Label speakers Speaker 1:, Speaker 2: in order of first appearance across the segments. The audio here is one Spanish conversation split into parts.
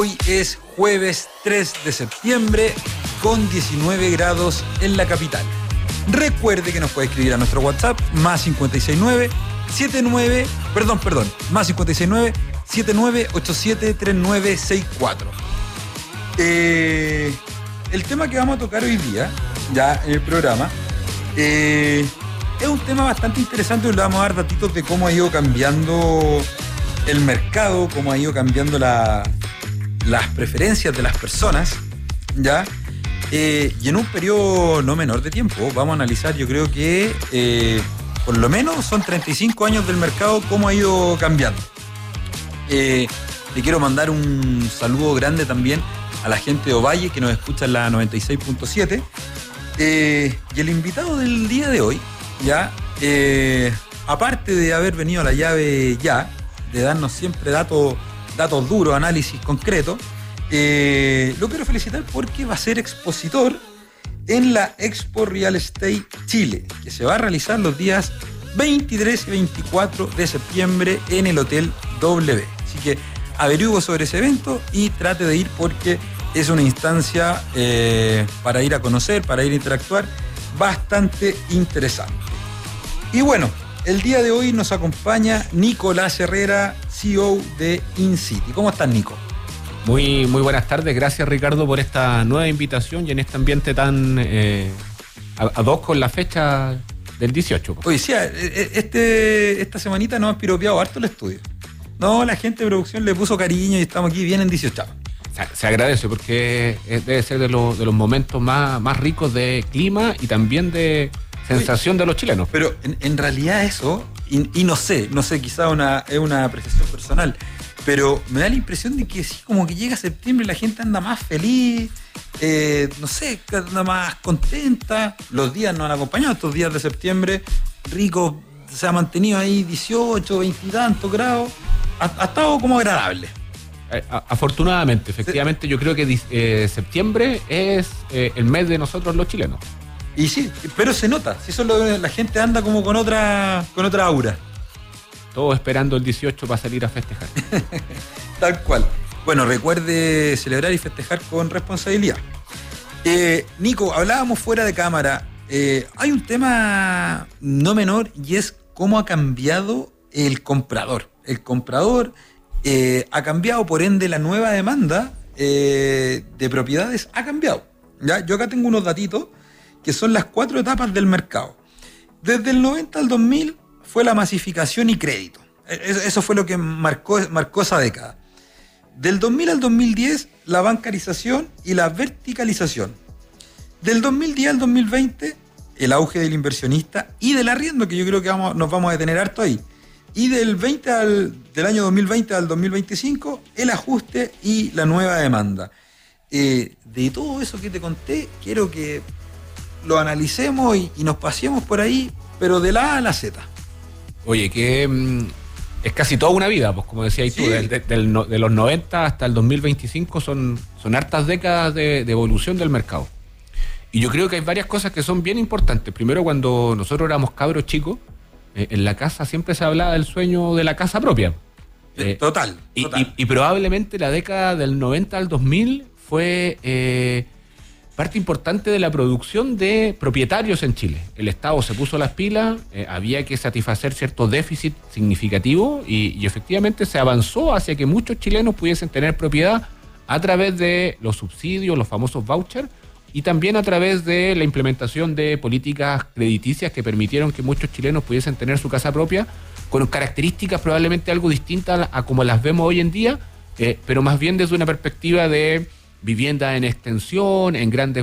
Speaker 1: Hoy es jueves 3 de septiembre con 19 grados en la capital. Recuerde que nos puede escribir a nuestro WhatsApp más 569-7987-3964. El tema que vamos a tocar hoy día, ya en el programa, es un tema bastante interesante y le vamos a dar datitos de cómo ha ido cambiando el mercado, cómo ha ido cambiando las preferencias de las personas, ¿ya? Y en un periodo no menor de tiempo vamos a analizar, yo creo que por lo menos son 35 años del mercado, cómo ha ido cambiando. Le quiero mandar un saludo grande también a la gente de Ovalle que nos escucha en la 96.7. Y el invitado del día de hoy, ya, aparte de haber venido a la llave ya, de darnos siempre datos duros, análisis concretos, lo quiero felicitar porque va a ser expositor en la Expo Real Estate Chile, que se va a realizar los días 23 y 24 de septiembre en el Hotel W. Así que averigüe sobre ese evento y trate de ir porque es una instancia para ir a conocer, para ir a interactuar, bastante interesante. Y bueno, el día de hoy nos acompaña Nicolás Herrera, CEO de InCity. ¿Cómo estás, Nico?
Speaker 2: Muy buenas tardes, gracias Ricardo por esta nueva invitación y en este ambiente tan ad hoc con la fecha del 18.
Speaker 1: Oye, sí, esta semanita nos han piropeado harto el estudio. No, la gente de producción le puso cariño y estamos aquí bien en 18.
Speaker 2: Se agradece porque debe ser de los momentos más ricos de clima y también de sensación de los chilenos.
Speaker 1: Pero en realidad eso, y no sé, quizá es una apreciación personal, pero me da la impresión de que sí, como que llega septiembre y la gente anda más feliz, no sé, anda más contenta. Los días nos han acompañado, estos días de septiembre, ricos, se ha mantenido ahí 18, 20 y tantos grados, ha estado como agradable.
Speaker 2: Afortunadamente, efectivamente, yo creo que septiembre es el mes de nosotros los chilenos.
Speaker 1: Y sí, pero se nota, si eso la gente anda como con otra aura.
Speaker 2: Todos esperando el 18 para salir a festejar.
Speaker 1: Tal cual. Bueno, recuerde celebrar y festejar con responsabilidad. Nico, hablábamos fuera de cámara. Hay un tema no menor y es cómo ha cambiado el comprador. El comprador ha cambiado, por ende la nueva demanda de propiedades ha cambiado. ¿Ya? Yo acá tengo unos datitos que son las 4 etapas del mercado. Desde el 90 al 2000 fue la masificación y crédito. Eso fue lo que marcó esa década. Del 2000 al 2010, la bancarización y la verticalización. Del 2010 al 2020, el auge del inversionista y del arriendo, que yo creo que nos vamos a detener harto ahí. Y del año 2020 al 2025, el ajuste y la nueva demanda. De todo eso que te conté, quiero que lo analicemos y nos paseemos por ahí, pero de la A a la Z.
Speaker 2: Oye, que es casi toda una vida, pues como decías tú, sí. De los 90 hasta el 2025 son hartas décadas de evolución del mercado. Y yo creo que hay varias cosas que son bien importantes. Primero, cuando nosotros éramos cabros chicos, en la casa siempre se hablaba del sueño de la casa propia.
Speaker 1: Total.
Speaker 2: Y probablemente la década del 90 al 2000 fue parte importante de la producción de propietarios en Chile. El Estado se puso las pilas, había que satisfacer cierto déficit significativo y efectivamente se avanzó hacia que muchos chilenos pudiesen tener propiedad a través de los subsidios, los famosos vouchers, y también a través de la implementación de políticas crediticias que permitieron que muchos chilenos pudiesen tener su casa propia, con características probablemente algo distintas a como las vemos hoy en día, pero más bien desde una perspectiva de vivienda en extensión,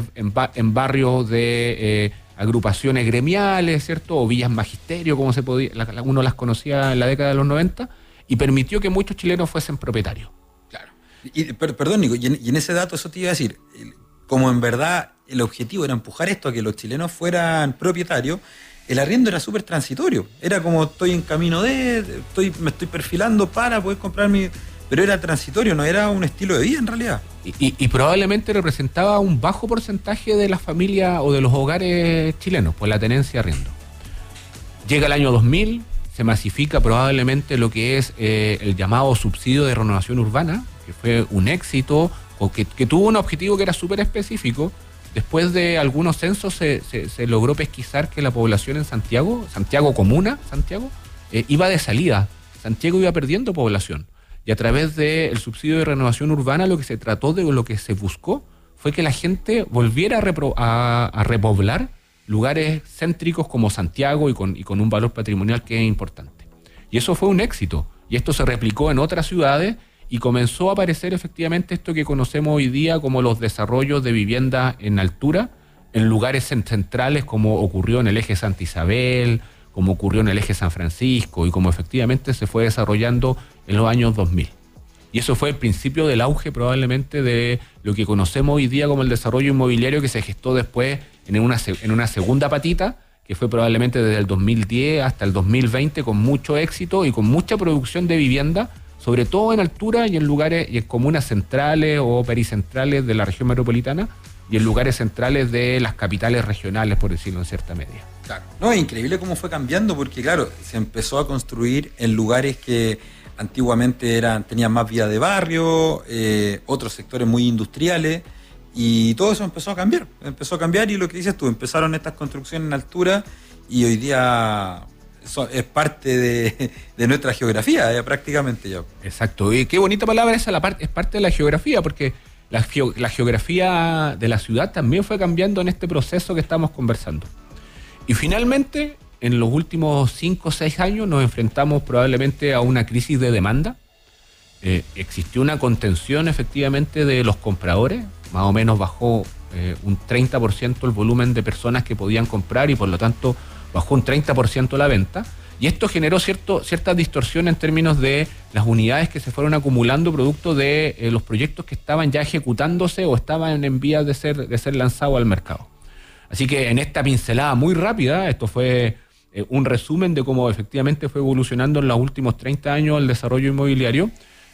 Speaker 2: en barrios de agrupaciones gremiales, ¿cierto? O villas magisterio, como uno las conocía en la década de los 90, y permitió que muchos chilenos fuesen propietarios.
Speaker 1: Claro. Perdón, Nico, y en ese dato eso te iba a decir, como en verdad el objetivo era empujar esto a que los chilenos fueran propietarios, el arriendo era súper transitorio. Era como estoy en camino me estoy perfilando para poder comprar pero era transitorio, no era un estilo de vida en realidad.
Speaker 2: Y probablemente representaba un bajo porcentaje de las familias o de los hogares chilenos, por la tenencia de arriendo. Llega el año 2000, se masifica probablemente lo que es el llamado subsidio de renovación urbana, que fue un éxito, o que tuvo un objetivo que era súper específico. Después de algunos censos se logró pesquisar que la población en Santiago comuna, iba de salida. Santiago iba perdiendo población. Y a través del subsidio de renovación urbana lo que se trató de, lo que se buscó, fue que la gente volviera a repoblar lugares céntricos como Santiago y con un valor patrimonial que es importante. Y eso fue un éxito. Y esto se replicó en otras ciudades y comenzó a aparecer efectivamente esto que conocemos hoy día como los desarrollos de vivienda en altura, en lugares centrales como ocurrió en el eje Santa Isabel, como ocurrió en el eje San Francisco y como efectivamente se fue desarrollando en los años 2000. Y eso fue el principio del auge probablemente de lo que conocemos hoy día como el desarrollo inmobiliario, que se gestó después en una segunda patita, que fue probablemente desde el 2010 hasta el 2020 con mucho éxito y con mucha producción de vivienda, sobre todo en altura y en lugares y en comunas centrales o pericentrales de la región metropolitana y en lugares centrales de las capitales regionales, por decirlo en cierta medida.
Speaker 1: Claro. No, es increíble cómo fue cambiando, porque claro, se empezó a construir en lugares que antiguamente tenían más vida de barrio, otros sectores muy industriales, y todo eso empezó a cambiar y lo que dices tú, empezaron estas construcciones en altura y hoy día es parte de nuestra geografía, prácticamente ya.
Speaker 2: Exacto, y qué bonita palabra esa, es parte de la geografía, porque la geografía de la ciudad también fue cambiando en este proceso que estamos conversando. Y finalmente, en los últimos 5 o 6 años nos enfrentamos probablemente a una crisis de demanda. Existió una contención efectivamente de los compradores, más o menos bajó un 30% el volumen de personas que podían comprar y por lo tanto bajó un 30% la venta. Y esto generó cierta distorsión en términos de las unidades que se fueron acumulando producto de los proyectos que estaban ya ejecutándose o estaban en vías de ser lanzados al mercado. Así que en esta pincelada muy rápida, esto fue un resumen de cómo efectivamente fue evolucionando en los últimos 30 años el desarrollo inmobiliario.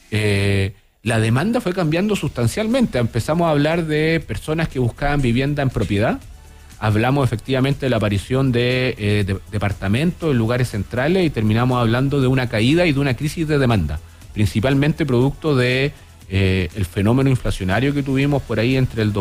Speaker 2: La demanda fue cambiando sustancialmente. Empezamos a hablar de personas que buscaban vivienda en propiedad. Hablamos efectivamente de la aparición de departamentos en lugares centrales y terminamos hablando de una caída y de una crisis de demanda, principalmente producto de el fenómeno inflacionario que tuvimos por ahí entre el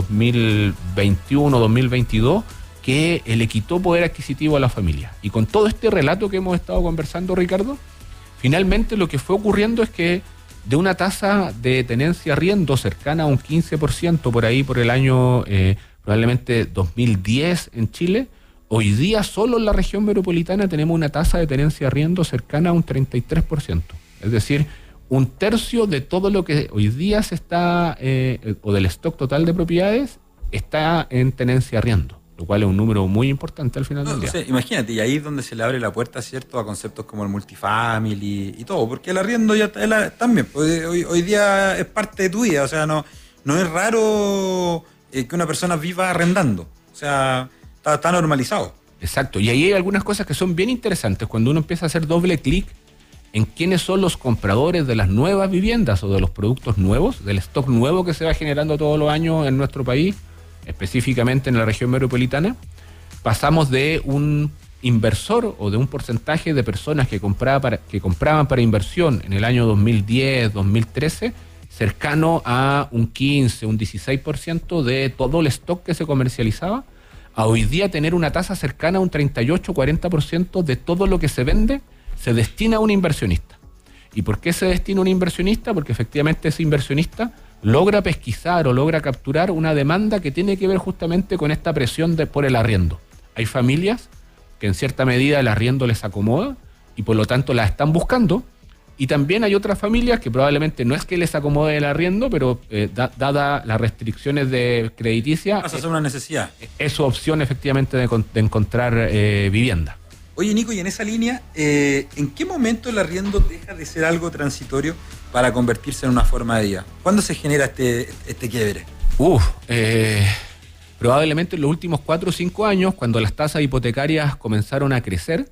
Speaker 2: 2021 y 2022, que le quitó poder adquisitivo a la familia. Y con todo este relato que hemos estado conversando, Ricardo, finalmente lo que fue ocurriendo es que de una tasa de tenencia arriendo cercana a un 15% por ahí por el año probablemente 2010 en Chile, hoy día solo en la región metropolitana tenemos una tasa de tenencia arriendo cercana a un 33%. Es decir, un tercio de todo lo que hoy día se está, o del stock total de propiedades, está en tenencia arriendo, lo cual es un número muy importante al final del día.
Speaker 1: O sea, imagínate, y ahí es donde se le abre la puerta, ¿cierto?, a conceptos como el multifamily y todo, porque el arriendo ya también, hoy día es parte de tu vida, o sea, no es raro que una persona viva arrendando, o sea, está normalizado.
Speaker 2: Exacto, y ahí hay algunas cosas que son bien interesantes, cuando uno empieza a hacer doble clic en quiénes son los compradores de las nuevas viviendas o de los productos nuevos, del stock nuevo que se va generando todos los años en nuestro país, específicamente en la región metropolitana. Pasamos de un inversor o de un porcentaje de personas que compraban para inversión en el año 2010, 2013, cercano a un 15, un 16% de todo el stock que se comercializaba, a hoy día tener una tasa cercana a un 38, 40% de todo lo que se vende se destina a un inversionista. ¿Y por qué se destina a un inversionista? Porque efectivamente ese inversionista logra pesquisar o logra capturar una demanda que tiene que ver justamente con esta presión por el arriendo. Hay familias que en cierta medida el arriendo les acomoda y por lo tanto la están buscando, y también hay otras familias que probablemente no es que les acomode el arriendo, pero dada las restricciones de crediticia,
Speaker 1: pasa a ser una necesidad.
Speaker 2: Es su opción efectivamente de encontrar vivienda.
Speaker 1: Oye, Nico, y en esa línea, ¿en qué momento el arriendo deja de ser algo transitorio para convertirse en una forma de vida? ¿Cuándo se genera este quiebre?
Speaker 2: Probablemente en los últimos 4 o 5 años, cuando las tasas hipotecarias comenzaron a crecer,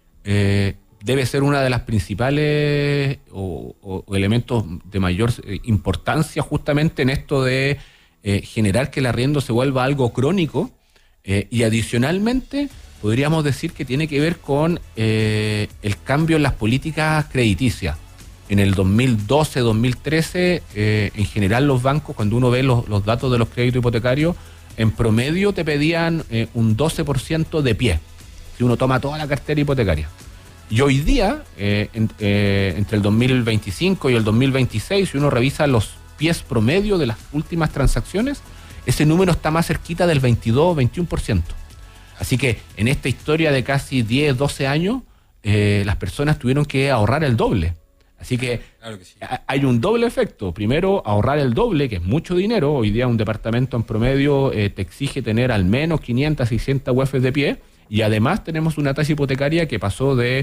Speaker 2: debe ser una de las principales o elementos de mayor importancia justamente en esto de generar que el arriendo se vuelva algo crónico, y adicionalmente podríamos decir que tiene que ver con el cambio en las políticas crediticias. En el 2012, 2013, en general los bancos, cuando uno ve los datos de los créditos hipotecarios, en promedio te pedían un 12% de pie, si uno toma toda la cartera hipotecaria. Y hoy día, entre el 2025 y el 2026, si uno revisa los pies promedio de las últimas transacciones, ese número está más cerquita del 22 o 21%. Así que en esta historia de casi 10, 12 años, las personas tuvieron que ahorrar el doble. Así que, claro que sí, hay un doble efecto. Primero, ahorrar el doble, que es mucho dinero. Hoy día un departamento en promedio te exige tener al menos 500, 600 UFs de pie. Y además tenemos una tasa hipotecaria que pasó de